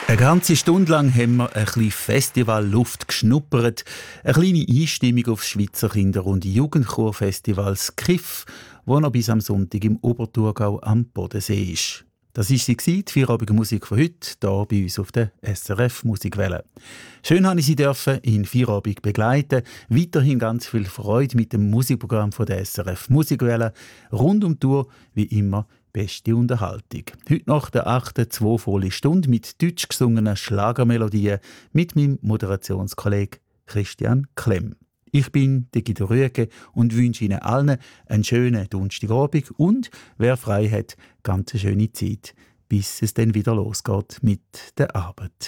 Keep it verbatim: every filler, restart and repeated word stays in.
Eine ganze Stunde lang haben wir ein bisschen Festivalluft geschnuppert. Eine kleine Einstimmung aufs Schweizer Kinderrunde Jugendchorfestivals Kiff, wo noch bis am Sonntag im Oberthurgau am Bodensee ist. Das war sie, die vierabende Musik von heute, hier bei uns auf der S R F Musikwelle. Schön durfte ich Sie dürfen in Vierabend begleiten. Weiterhin ganz viel Freude mit dem Musikprogramm von der S R F Musikwelle. Rund um die Tour, wie immer, beste Unterhaltung. Heute nach der achten zwei volle Stunde mit deutsch gesungenen Schlagermelodien mit meinem Moderationskollegen Christian Klemm. Ich bin der Guido Rüegge und wünsche Ihnen allen einen schönen Donnerstagabend und, wer frei hat, ganz eine schöne Zeit, bis es dann wieder losgeht mit der Arbeit.